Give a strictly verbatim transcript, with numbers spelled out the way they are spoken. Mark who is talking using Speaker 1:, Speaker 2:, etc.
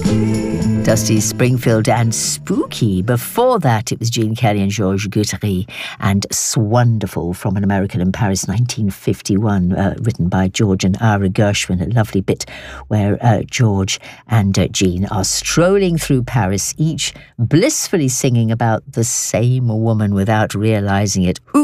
Speaker 1: Dusty Springfield and Spooky. Before that, it was Gene Kelly and Georges Guthrie and Swonderful from An American in Paris, nineteen fifty-one, uh, written by George and Ira Gershwin. A lovely bit where uh, George and uh, Gene are strolling through Paris, each blissfully singing about the same woman without realizing it. Who